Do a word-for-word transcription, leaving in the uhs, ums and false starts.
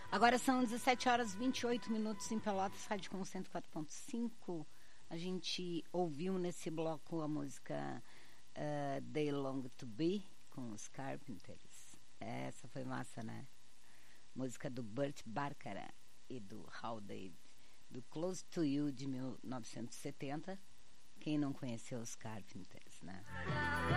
Agora são dezessete horas e vinte e oito minutos em Pelotas, Rádio Com cento e quatro ponto cinco. A gente ouviu nesse bloco a música uh, They Long to Be, com os Carpenters. Essa foi massa, né? Música do Burt Bacharach e do Hal David, do Close to You de mil novecentos e setenta. Quem não conheceu os Carpenters, né?